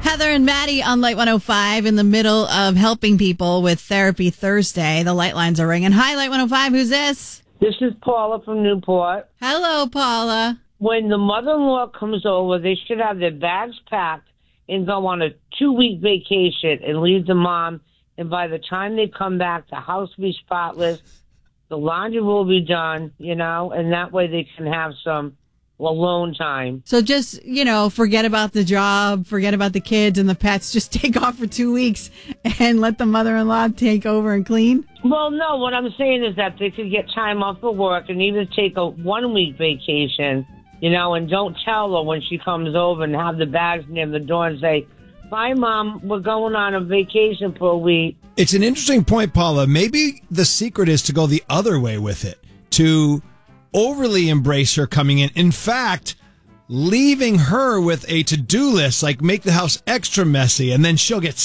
Heather and Maddie on Light 105 in the middle of helping people with Therapy Thursday. The light lines are ringing. Hi, Light 105. Who's this? This is Paula from Newport. Hello, Paula. When the mother-in-law comes over, they should have their bags packed and go on a 2-week vacation and leave the mom. And by the time they come back, the house will be spotless, the laundry will be done, and that way they can have some alone time. So just, forget about the job, forget about the kids and the pets. Just take off for 2 weeks and let the mother-in-law take over and clean? Well, no, what I'm saying is that they could get time off of work and even take a 1-week vacation, and don't tell her when she comes over and have the bags near the door and say, "Bye, Mom, we're going on a vacation for a week." It's an interesting point, Paula. Maybe the secret is to go the other way with it, to overly embrace her coming in. In fact, leaving her with a to-do list, like make the house extra messy, and then she'll get